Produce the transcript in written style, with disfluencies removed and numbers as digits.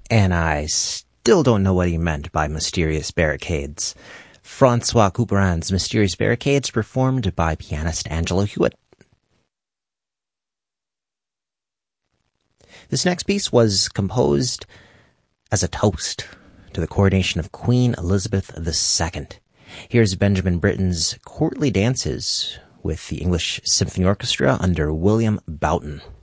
And I still don't know what he meant by mysterious barricades. Francois Couperin's Mysterious Barricades, performed by pianist Angela Hewitt. This next piece was composed as a toast to the coronation of Queen Elizabeth II. Here's Benjamin Britten's Courtly Dances with the English Symphony Orchestra under William Boughton.